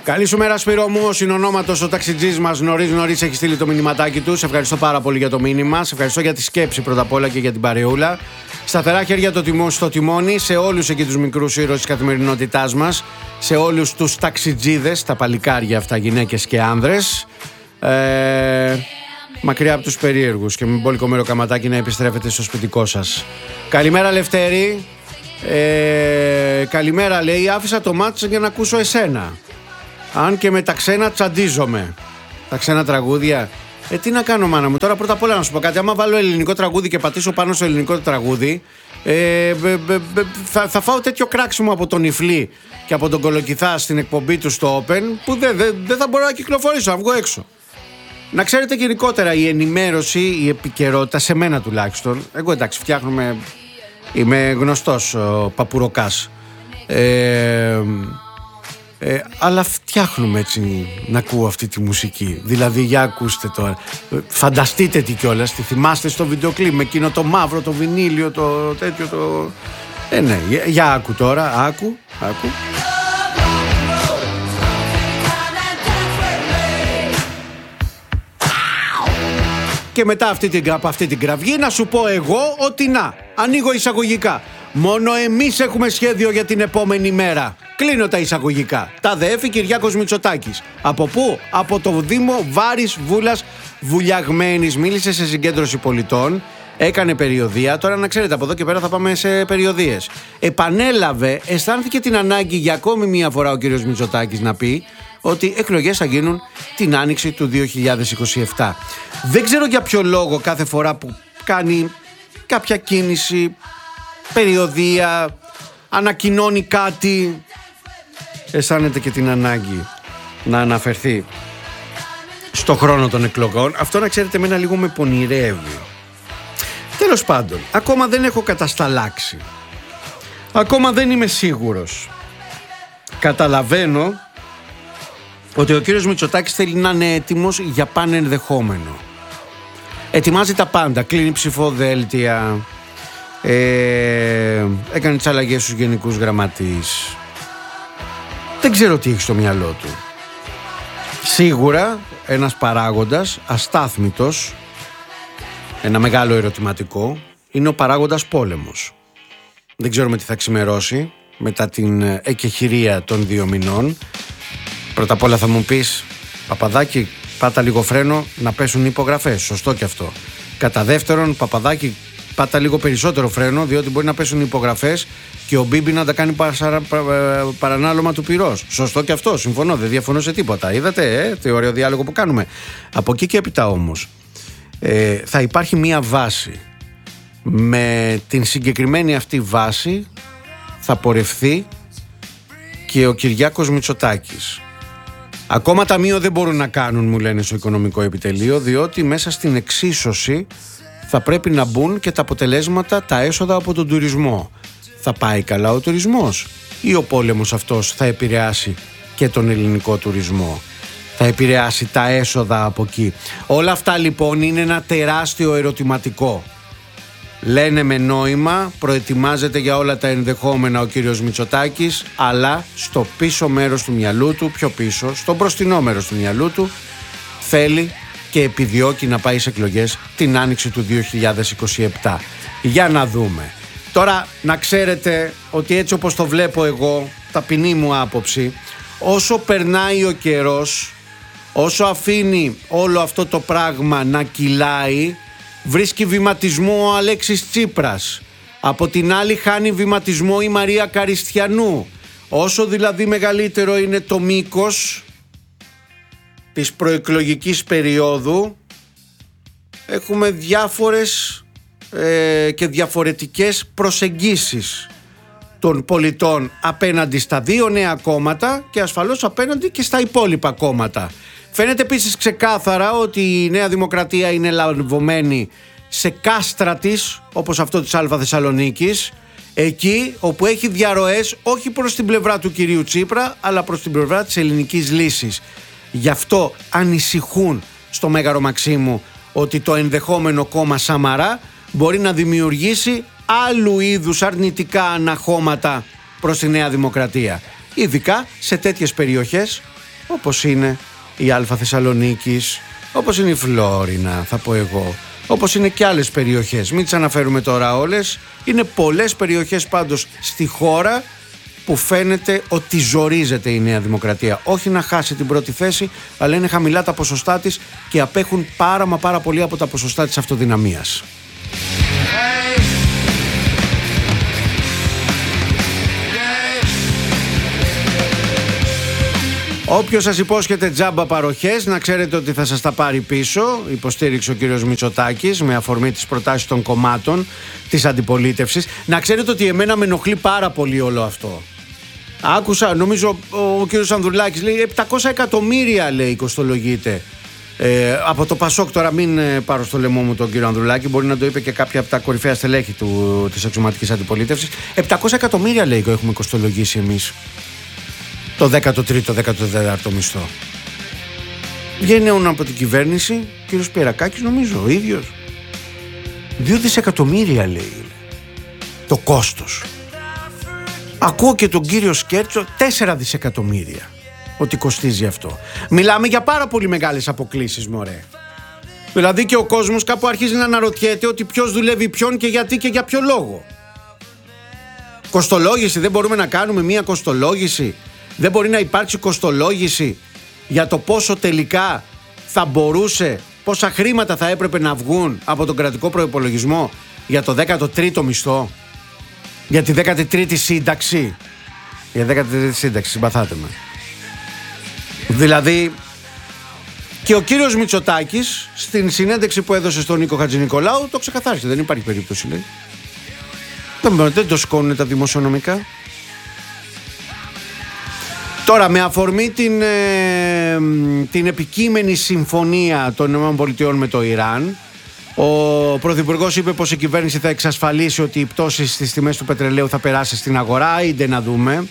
Καλή σου μέρα, Σπύρο μου. Συνονόματος ο ταξιτζής μας νωρίς έχει στείλει το μηνυματάκι του. Σε ευχαριστώ πάρα πολύ για το μήνυμα. Σε ευχαριστώ για τη σκέψη πρώτα απ' όλα και για την παρεούλα. Σταθερά χέρια στο τιμόνι σε όλους εκεί τους μικρούς ήρωες της καθημερινότητάς μας. Σε όλους τους ταξιτζίδες, τα παλικάρια αυτά, γυναίκες και άνδρες. Μακριά από τους περίεργους και με μπόλικο μεροκαματάκι να επιστρέφετε στο σπιτικό σας. Καλημέρα, Λευτέρη. Καλημέρα, λέει. Άφησα το μάτσο για να ακούσω εσένα. Αν και με τα ξένα τσαντίζομαι. Τα ξένα τραγούδια. Τι να κάνω, μάνα μου. Τώρα πρώτα απ' όλα να σου πω κάτι. Άμα βάλω ελληνικό τραγούδι και πατήσω πάνω στο ελληνικό τραγούδι, θα φάω τέτοιο κράξιμο από τον Ιφλή και από τον Κολοκυθά στην εκπομπή του στο Open, που δεν θα μπορώ να κυκλοφορήσω, να βγω έξω. Να ξέρετε γενικότερα, η ενημέρωση, η επικαιρότητα, σε μένα τουλάχιστον. Εγώ εντάξει, φτιάχνουμε. Είμαι γνωστός παπουροκάς. Αλλά φτιάχνουμε έτσι να ακούω αυτή τη μουσική. Δηλαδή, για ακούστε τώρα. Φανταστείτε τι κιόλας. Τη θυμάστε στο βιντεοκλίπ με εκείνο το μαύρο, το βινίλιο, το τέτοιο. Ναι, για άκου τώρα. Άκου. Και μετά από αυτή την κραυγή να σου πω εγώ ότι να, ανοίγω εισαγωγικά. Μόνο εμείς έχουμε σχέδιο για την επόμενη μέρα. Κλείνω τα εισαγωγικά. Τα ΔΕΕΦ Κυριάκος Μητσοτάκης. Από πού? Από το Δήμο Βάρης Βούλας Βουλιαγμένης. Μίλησε σε συγκέντρωση πολιτών. Έκανε περιοδεία. Τώρα να ξέρετε, από εδώ και πέρα θα πάμε σε περιοδίες. Επανέλαβε, αισθάνθηκε την ανάγκη για ακόμη μία φορά ο κύριος Μητσοτάκης να πει ότι εκλογές θα γίνουν την άνοιξη του 2027. Δεν ξέρω για ποιο λόγο κάθε φορά που κάνει κάποια κίνηση, περιοδεία, ανακοινώνει κάτι, αισθάνεται και την ανάγκη να αναφερθεί στο χρόνο των εκλογών. Αυτό, να ξέρετε, εμένα λίγο με πονηρεύει. Τέλος πάντων, ακόμα δεν έχω κατασταλάξει. Ακόμα δεν είμαι σίγουρος. Καταλαβαίνω ότι ο κύριος Μητσοτάκης θέλει να είναι έτοιμος για πάνε ενδεχόμενο. Ετοιμάζει τα πάντα, κλείνει ψηφοδέλτια, έκανε τις αλλαγές στους γενικούς γραμματείς. Δεν ξέρω τι έχει στο μυαλό του. Σίγουρα ένας παράγοντας αστάθμητος, ένα μεγάλο ερωτηματικό, είναι ο παράγοντας πόλεμος. Δεν ξέρουμε τι θα ξημερώσει μετά την εκεχηρία των 2 μηνών. Πρώτα απ' όλα θα μου πεις, Παπαδάκη, πάτα λίγο φρένο να πέσουν υπογραφές. Σωστό και αυτό. Κατά δεύτερον, Παπαδάκη, πάτα λίγο περισσότερο φρένο, διότι μπορεί να πέσουν υπογραφές και ο Μπίμπι να τα κάνει παρανάλωμα του πυρός. Σωστό και αυτό. Συμφωνώ, δεν διαφωνώ σε τίποτα. Είδατε, το ωραίο διάλογο που κάνουμε. Από εκεί και έπειτα όμως, θα υπάρχει μία βάση. Με την συγκεκριμένη αυτή βάση θα πορευθεί και ο Κυριάκος Μητσοτάκης. Ακόμα ταμείο δεν μπορούν να κάνουν, μου λένε στο Οικονομικό Επιτελείο, διότι μέσα στην εξίσωση θα πρέπει να μπουν και τα αποτελέσματα, τα έσοδα από τον τουρισμό. Θα πάει καλά ο τουρισμός ή ο πόλεμος αυτός θα επηρεάσει και τον ελληνικό τουρισμό? Θα επηρεάσει τα έσοδα από εκεί? Όλα αυτά λοιπόν είναι ένα τεράστιο ερωτηματικό. Λένε με νόημα, προετοιμάζεται για όλα τα ενδεχόμενα ο κύριος Μητσοτάκης, αλλά στο πίσω μέρος του μυαλού του, πιο πίσω, στο μπροστινό μέρος του μυαλού του, θέλει και επιδιώκει να πάει σε εκλογές την άνοιξη του 2027. Για να δούμε. Τώρα να ξέρετε ότι έτσι όπως το βλέπω εγώ, ταπεινή μου άποψη, όσο περνάει ο καιρός, όσο αφήνει όλο αυτό το πράγμα να κυλάει, βρίσκει βηματισμό ο Αλέξης Τσίπρας. Από την άλλη χάνει βηματισμό η Μαρία Καριστιανού. Όσο δηλαδή μεγαλύτερο είναι το μήκος της προεκλογικής περίοδου, έχουμε διάφορες και διαφορετικές προσεγγίσεις των πολιτών απέναντι στα 2 νέα κόμματα και ασφαλώς απέναντι και στα υπόλοιπα κόμματα. Φαίνεται επίσης ξεκάθαρα ότι η Νέα Δημοκρατία είναι λαβωμένη σε κάστρα της, όπως αυτό της Αλφα Θεσσαλονίκης, εκεί όπου έχει διαρροές όχι προς την πλευρά του κυρίου Τσίπρα, αλλά προς την πλευρά της ελληνικής λύσης. Γι' αυτό ανησυχούν στο Μέγαρο Μαξίμου ότι το ενδεχόμενο κόμμα Σαμαρά μπορεί να δημιουργήσει άλλου είδους αρνητικά αναχώματα προς τη Νέα Δημοκρατία. Ειδικά σε τέτοιες περιοχές όπως είναι η Αλφα Θεσσαλονίκης, όπως είναι η Φλόρινα, θα πω εγώ, όπως είναι και άλλες περιοχές. Μην τις αναφέρουμε τώρα όλες. Είναι πολλές περιοχές πάντως στη χώρα που φαίνεται ότι ζορίζεται η Νέα Δημοκρατία. Όχι να χάσει την πρώτη θέση, αλλά είναι χαμηλά τα ποσοστά της και απέχουν πάρα πολύ από τα ποσοστά της αυτοδυναμίας. Όποιος σας υπόσχεται τζάμπα παροχές, να ξέρετε ότι θα σας τα πάρει πίσω, υποστήριξε ο κύριος Μητσοτάκης με αφορμή τις προτάσεις των κομμάτων της αντιπολίτευσης. Να ξέρετε ότι εμένα με ενοχλεί πάρα πολύ όλο αυτό. Άκουσα, νομίζω ο κύριος Ανδρουλάκης λέει 700 εκατομμύρια λέει κοστολογείται από το Πασόκ. Τώρα μην πάρω στο λαιμό μου τον κύριο Ανδρουλάκη, μπορεί να το είπε και κάποια από τα κορυφαία στελέχη της αξιωματικής αντιπολίτευσης. 700 εκατομμύρια λέει έχουμε κοστολογήσει εμείς το 13ο, 14ο μισθό. Βγαίνουν από την κυβέρνηση, ο κύριος Πιερακάκης νομίζω ο ίδιος, 2 δισεκατομμύρια λέει το κόστος. Ακούω και τον κύριο Σκέρτσο 4 δισεκατομμύρια ότι κοστίζει αυτό. Μιλάμε για πάρα πολύ μεγάλες αποκλίσεις, μωρέ. Δηλαδή και ο κόσμος κάπου αρχίζει να αναρωτιέται ότι ποιος δουλεύει ποιον και γιατί και για ποιο λόγο. Κοστολόγηση, δεν μπορούμε να κάνουμε μία κοστολόγηση? Δεν μπορεί να υπάρξει κοστολόγηση για το πόσο τελικά θα μπορούσε, πόσα χρήματα θα έπρεπε να βγουν από τον κρατικό προϋπολογισμό για το 13ο μισθό, για τη 13η σύνταξη? Για 13η σύνταξη, συμπαθάτε με. Δηλαδή, και ο κύριος Μητσοτάκης στην συνέντευξη που έδωσε στον Νίκο Χατζηνικολάου το ξεκαθάρισε. Δεν υπάρχει περίπτωση, λέει. Δεν το σκόνουν τα δημοσιονομικά. Τώρα, με αφορμή την επικείμενη συμφωνία των ΗΠΑ με το Ιράν, ο Πρωθυπουργός είπε πως η κυβέρνηση θα εξασφαλίσει ότι η πτώση στις τιμές του πετρελαίου θα περάσει στην αγορά. Είτε να δούμε.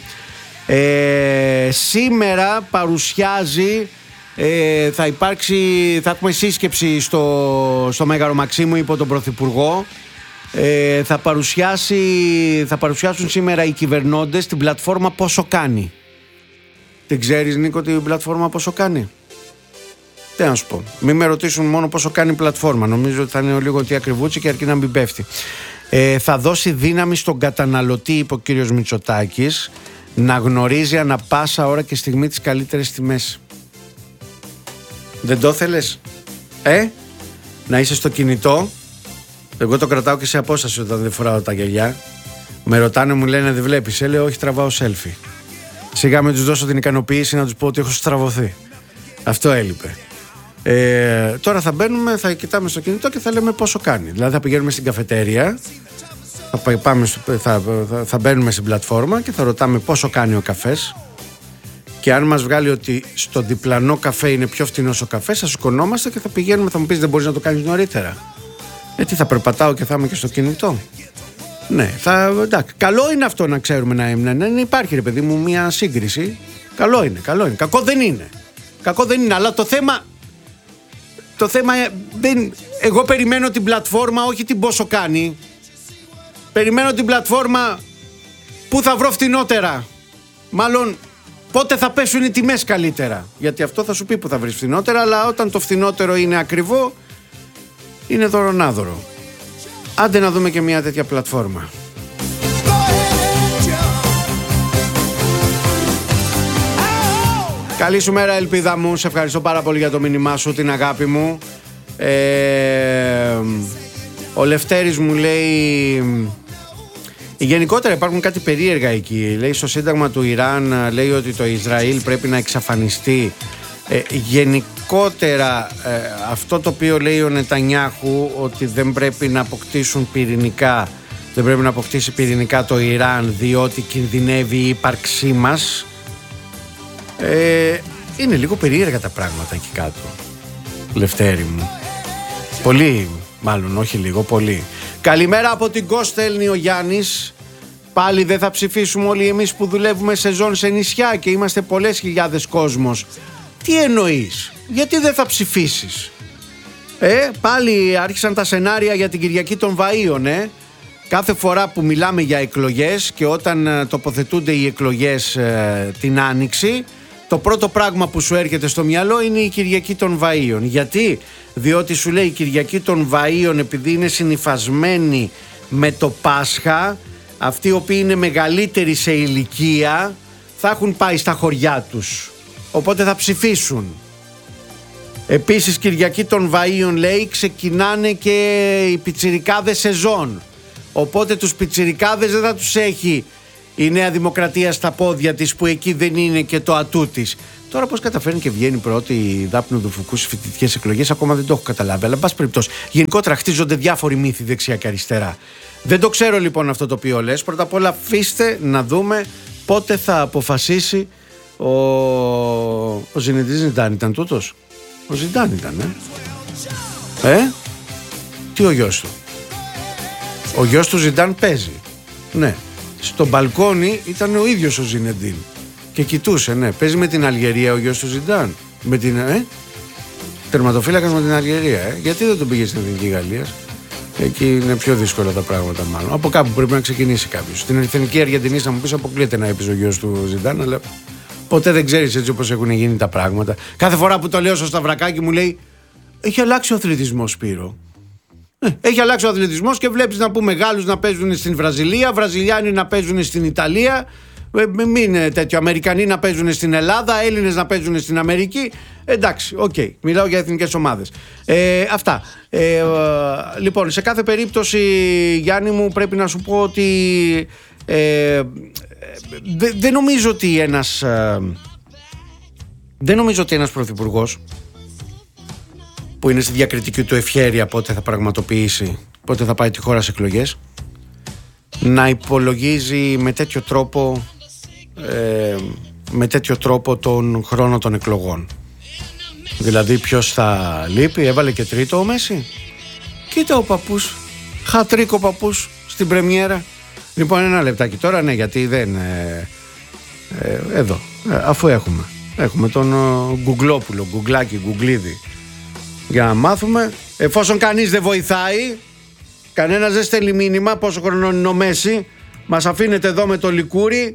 Σήμερα παρουσιάζει, θα έχουμε σύσκεψη στο Μέγαρο Μαξίμου υπό τον Πρωθυπουργό. Θα παρουσιάσουν σήμερα οι κυβερνώντες την πλατφόρμα Πόσο Κάνει. Την ξέρεις, Νίκο, την πλατφόρμα Πόσο Κάνει? Τι να σου πω, μην με ρωτήσουν μόνο πόσο κάνει η πλατφόρμα. Νομίζω ότι θα είναι λίγο τι ακριβούτσι και αρκεί να μην πέφτει. Θα δώσει δύναμη στον καταναλωτή, είπε ο κύριος Μητσοτάκης, να γνωρίζει ανα πάσα ώρα και στιγμή τις καλύτερες τιμές. Δεν το θέλεις? Να είσαι στο κινητό. Εγώ το κρατάω και σε απόσταση όταν δεν φοράω τα γυαλιά. Με ρωτάνε, μου λένε δεν βλέπεις? Λέω όχι, τραβάω selfie. Σιγά με τους δώσω την ικανοποίηση να τους πω ότι έχω στραβωθεί. Αυτό έλειπε. Τώρα θα μπαίνουμε, θα κοιτάμε στο κινητό και θα λέμε πόσο κάνει. Δηλαδή θα πηγαίνουμε στην καφετέρια, θα μπαίνουμε στην πλατφόρμα και θα ρωτάμε πόσο κάνει ο καφές. Και αν μας βγάλει ότι στο διπλανό καφέ είναι πιο φτηνός ο καφές, θα σηκωνόμαστε και θα πηγαίνουμε. Θα μου πεις, δεν μπορείς να το κάνεις νωρίτερα? Τι θα περπατάω και θα είμαι και στο κινητό? Ναι, εντάξει. Καλό είναι αυτό να ξέρουμε να υπάρχει, ρε παιδί μου, μια σύγκριση. Καλό είναι. Κακό δεν είναι, αλλά το θέμα εγώ περιμένω την πλατφόρμα, όχι την πόσο κάνει. Περιμένω την πλατφόρμα που θα βρω φτηνότερα. Μάλλον πότε θα πέσουν οι τιμές καλύτερα. Γιατί αυτό θα σου πει που θα βρεις φτηνότερα, αλλά όταν το φτηνότερο είναι ακριβό, είναι δωρονάδωρο. Άντε να δούμε και μια τέτοια πλατφόρμα. Καλή σου μέρα, ελπίδα μου. Σε ευχαριστώ πάρα πολύ για το μήνυμά σου, την αγάπη μου. Ο Λευτέρης μου λέει, γενικότερα υπάρχουν κάτι περίεργα εκεί. Λέει στο Σύνταγμα του Ιράν, λέει ότι το Ισραήλ πρέπει να εξαφανιστεί. Γενικότερα αυτό το οποίο λέει ο Νετανιάχου, ότι δεν πρέπει να αποκτήσουν πυρηνικά, δεν πρέπει να αποκτήσει πυρηνικά το Ιράν διότι κινδυνεύει η ύπαρξή μας, είναι λίγο περίεργα τα πράγματα εκεί κάτω, Λευτέρη μου. Πολύ, μάλλον όχι λίγο, πολύ. Καλημέρα από την Κο, στέλνει ο Γιάννης. Πάλι δεν θα ψηφίσουμε όλοι εμείς που δουλεύουμε σεζόν σε νησιά και είμαστε πολλές χιλιάδες κόσμος? Τι εννοείς? Γιατί δεν θα ψηφίσεις? Πάλι άρχισαν τα σενάρια για την Κυριακή των Βαΐων. Κάθε φορά που μιλάμε για εκλογές και όταν τοποθετούνται οι εκλογές την Άνοιξη, το πρώτο πράγμα που σου έρχεται στο μυαλό είναι η Κυριακή των Βαΐων. Γιατί? Διότι σου λέει η Κυριακή των Βαΐων, επειδή είναι συνυφασμένη με το Πάσχα, αυτοί οι οποίοι είναι μεγαλύτεροι σε ηλικία θα έχουν πάει στα χωριά τους, οπότε θα ψηφίσουν. Επίσης Κυριακή των Βαΐων, λέει, ξεκινάνε και οι πιτσιρικάδες σεζόν, οπότε τους πιτσιρικάδες δεν θα τους έχει η Νέα Δημοκρατία στα πόδια της, που εκεί δεν είναι και το ατού της. Τώρα πώς καταφέρνει και βγαίνει πρώτη η Δάπνου Δουφουκού στις φοιτητικές εκλογές, ακόμα δεν το έχω καταλάβει. Αλλά εν πάση περιπτώσει, γενικότερα χτίζονται διάφοροι μύθοι δεξιά και αριστερά. Δεν το ξέρω λοιπόν αυτό το οποίο λες. Πρώτα απ' όλα αφήστε να δούμε πότε θα αποφασίσει ο Ζινεντίν Ζιντάν. Ήταν τούτος? Ο Ζιντάν ήταν, Τι ο γιος του? Ο γιος του Ζιντάν παίζει. Ναι. Στο μπαλκόνι ήταν ο ίδιος ο Ζινεντίν και κοιτούσε, ναι. Παίζει με την Αλγερία ο γιος του Ζιντάν. Με την, τερματοφύλακας με την Αλγερία, Γιατί δεν τον πήγε στην Εθνική Γαλλίας? Εκεί είναι πιο δύσκολα τα πράγματα, μάλλον. Από κάπου πρέπει να ξεκινήσει κάποιος. Στην Εθνική Αργεντινή, θα μου πεις, αποκλείεται να έπαιζε ο γιος του Ζιντάν, αλλά ποτέ δεν ξέρεις έτσι όπως έχουν γίνει τα πράγματα. Κάθε φορά που το λέω στο Σταυρακάκι μου λέει, έχει αλλάξει ο αθλητισμός, Σπύρο. Έχει αλλάξει ο αθλητισμός και βλέπεις, να πούμε, Γάλλους να παίζουν στην Βραζιλία, Βραζιλιάνοι να παίζουν στην Ιταλία, μην είναι τέτοιο, Αμερικανοί να παίζουν στην Ελλάδα, Έλληνες να παίζουν στην Αμερική. Εντάξει, μιλάω για εθνικές ομάδες. Αυτά. Λοιπόν, σε κάθε περίπτωση, Γιάννη μου, πρέπει να σου πω ότι δεν νομίζω ότι ένας πρωθυπουργός που είναι στη διακριτική του ευχέρεια πότε θα πραγματοποιήσει, πότε θα πάει τη χώρα σε εκλογές, να υπολογίζει με τέτοιο τρόπο τον χρόνο των εκλογών. Δηλαδή ποιος θα λείπει? Έβαλε και τρίτο ο Μέση. Κοίτα ο παππούς, χατρίκο παππούς στην πρεμιέρα. Λοιπόν, ένα λεπτάκι τώρα, ναι, γιατί δεν εδώ, αφού έχουμε τον Γκουγκλόπουλο, Γκουγκλίδη, για να μάθουμε. Εφόσον κανείς δεν βοηθάει, κανένας δεν στέλνει μήνυμα πόσο χρονών είναι ο Μέση, μας αφήνετε εδώ με το λικούρι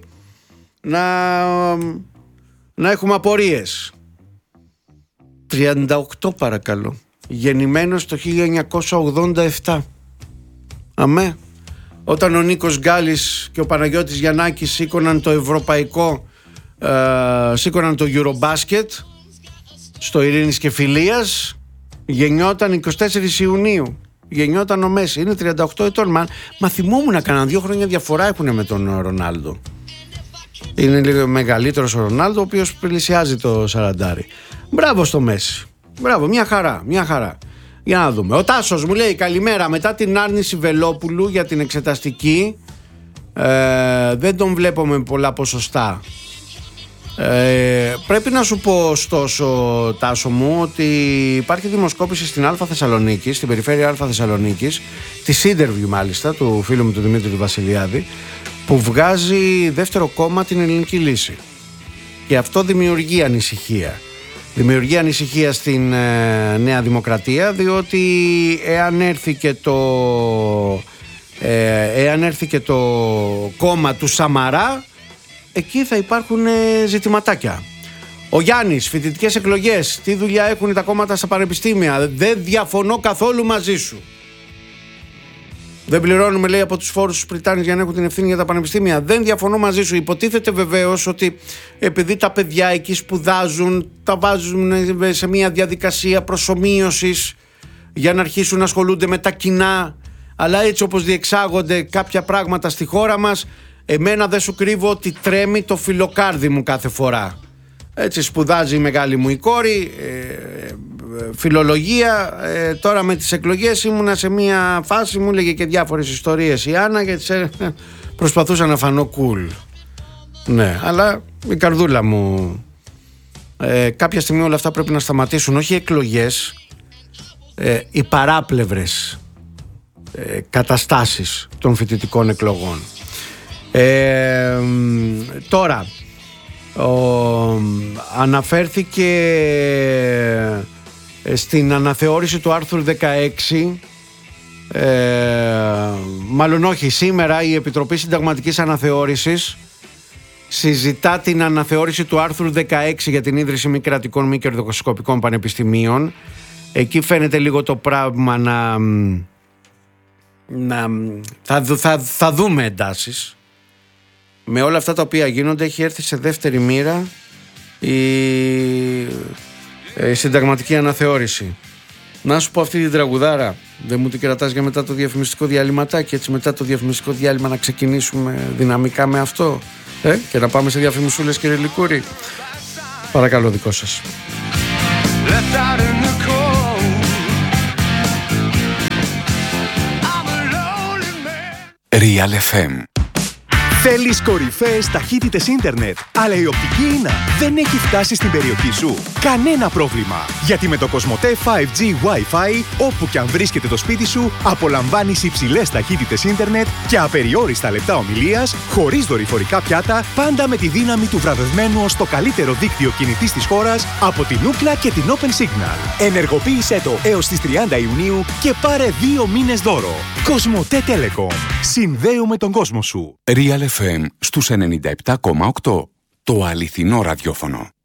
να έχουμε απορίες. 38 παρακαλώ. Γεννημένος το 1987. Αμέ. Όταν ο Νίκος Γκάλης και ο Παναγιώτης Γιαννάκης σήκωναν το ευρωπαϊκό, σήκωναν το Eurobasket στο Ειρήνης και Φιλίας, γεννιόταν 24 Ιουνίου. Γεννιόταν ο Μέση. Είναι 38 ετών. Μα θυμόμουν, κανέναν 2 χρόνια διαφορά έχουν με τον Ρονάλντο. Είναι λίγο μεγαλύτερος ο Ρονάλντο, ο οποίος πλησιάζει το 40. Μπράβο στο Μέση. Μπράβο, μια χαρά. Για να δούμε. Ο Τάσος μου λέει, καλημέρα. Μετά την άρνηση Βελόπουλου για την εξεταστική, δεν τον βλέπω με πολλά ποσοστά. Πρέπει να σου πω ωστόσο, Τάσο μου, ότι υπάρχει δημοσκόπηση στην Α Θεσσαλονίκη, στην περιφέρεια Α Θεσσαλονίκης, τη Interview μάλιστα, του φίλου μου του Δημήτρη του Βασιλιάδη, που βγάζει δεύτερο κόμμα την Ελληνική Λύση. Και αυτό δημιουργεί ανησυχία. Δημιουργεί ανησυχία στην Νέα Δημοκρατία, διότι εάν έρθει και το κόμμα του Σαμαρά, εκεί θα υπάρχουν ζητηματάκια. Ο Γιάννης, φοιτητικές εκλογές, τι δουλειά έχουν τα κόμματα στα πανεπιστήμια? Δεν διαφωνώ καθόλου μαζί σου. Δεν πληρώνουμε, λέει, από τους φόρους τους Πριτάνης για να έχουν την ευθύνη για τα πανεπιστήμια. Δεν διαφωνώ μαζί σου. Υποτίθεται βεβαίως ότι επειδή τα παιδιά εκεί σπουδάζουν, τα βάζουν σε μια διαδικασία προσομοίωσης για να αρχίσουν να ασχολούνται με τα κοινά. Αλλά έτσι όπως διεξάγονται κάποια πράγματα στη χώρα μας, εμένα δεν σου κρύβω ότι τρέμει το φιλοκάρδι μου κάθε φορά. Έτσι σπουδάζει η μεγάλη μου η κόρη, φιλολογία. Τώρα με τις εκλογές ήμουνα σε μια φάση, μου έλεγε και διάφορες ιστορίες η Άννα, γιατί προσπαθούσα να φανώ cool. Ναι, αλλά η καρδούλα μου, κάποια στιγμή όλα αυτά πρέπει να σταματήσουν. Όχι οι εκλογές, οι παράπλευρες καταστάσεις των φοιτητικών εκλογών. Τώρα αναφέρθηκε στην αναθεώρηση του άρθρου 16, μάλλον όχι, σήμερα η Επιτροπή Συνταγματικής Αναθεώρησης συζητά την αναθεώρηση του άρθρου 16 για την ίδρυση μη κρατικών μη κερδοσκοπικών πανεπιστημίων. Εκεί φαίνεται λίγο το πράγμα θα δούμε εντάσεις. Με όλα αυτά τα οποία γίνονται έχει έρθει σε δεύτερη μοίρα η συνταγματική αναθεώρηση. Να σου πω αυτή την τραγουδάρα, δεν μου την κρατάς για μετά το διαφημιστικό διαλυματάκι, έτσι μετά το διαφημιστικό διάλειμμα να ξεκινήσουμε δυναμικά με αυτό και να πάμε σε διαφημισούλες, κύριε Λικούρη? Παρακαλώ, δικό σας. Real FM. Θέλεις κορυφαίες ταχύτητες ίντερνετ, αλλά η οπτική ίνα δεν έχει φτάσει στην περιοχή σου? Κανένα πρόβλημα, γιατί με το Cosmote 5G Wi-Fi, όπου και αν βρίσκεται το σπίτι σου, απολαμβάνεις υψηλές ταχύτητες ίντερνετ και απεριόριστα λεπτά ομιλίας, χωρίς δορυφορικά πιάτα, πάντα με τη δύναμη του βραβευμένου ως το καλύτερο δίκτυο κινητής της χώρας από την Ookla και την Open Signal. Ενεργοποίησέ το έως τις 30 Ιουνίου και πάρε 2 μήνες δώρο. Cosmote Telecom. Συνδέουμε τον κόσμο σου. Real FM στους 97,8. Το αληθινό ραδιόφωνο.